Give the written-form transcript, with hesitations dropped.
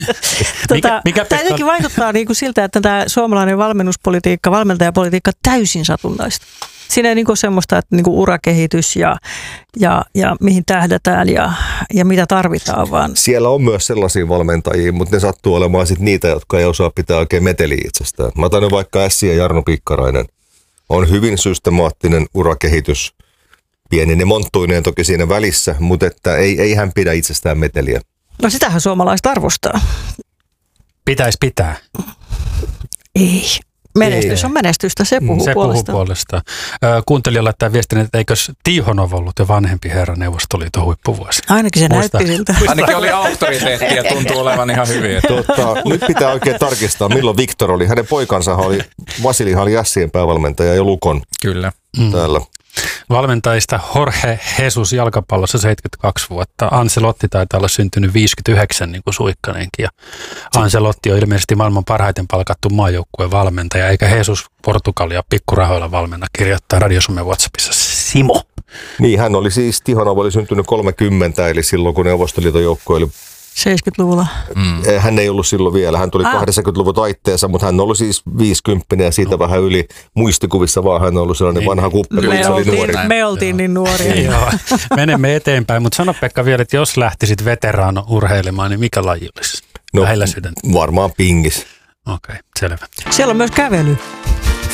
Tämä jotenkin vaikuttaa niin kuin siltä, että tämä suomalainen valmennuspolitiikka, valmentajapolitiikka täysin satunnaista. Siinä ei niin kuin semmoista, että niin kuin urakehitys ja mihin tähdätään ja mitä tarvitaan vaan. Siellä on myös sellaisia valmentajia, mutta ne sattuu olemaan sit niitä, jotka ei osaa pitää oikein meteliä itsestään. Mä otan vaikka Ässi ja Jarno Pikkarainen. On hyvin systemaattinen urakehitys, pieninen monttuineen toki siinä välissä, mutta että ei hän pidä itsestään meteliä. No sitähän suomalaiset arvostaa. Pitäisi pitää. Ei. Menestys on menestystä, se puhuu puolestaan. Kuuntelija laittaa viestin, että eikös Tihonov ollut jo vanhempi herra Neuvostoliiton huippuvuosi? Ainakin se näytti siltä. Ainakin oli auktoriteetti ja tuntuu olevan ihan hyvin. Nyt pitää oikein tarkistaa, milloin Viktor oli. Hänen poikansa Vasilihan oli Ässien päävalmentaja ja Lukon täällä. Valmentajista Jorge Jesus jalkapallossa 72 vuotta. Ancelotti taitaa olla syntynyt 59 niin kuin Suikkanenkin. Ja Ancelotti on ilmeisesti maailman parhaiten palkattu maajoukkueen valmentaja, eikä Jesus Portugalia pikkurahoilla valmenna, kirjoittaa Radio Suomen WhatsAppissa Simo. Niin, hän oli siis, Tihonov oli syntynyt 30, eli silloin kun Neuvostoliiton joukkue oli 70-luvulla. Hän ei ollut silloin vielä. Hän tuli 80-luvun taitteessa, mutta hän oli siis 50 ja siitä vähän yli muistikuvissa vaan hän on ollut sellainen vanha kuppeli. Me oltiin niin nuoria. Joo. Menemme eteenpäin, mutta sano Pekka vielä, että jos lähtisit veteraano urheilemaan, niin mikä laji olisi? Lähellä sydäntä. Varmaan pingis. Okei, selvä. Siellä on myös kävely.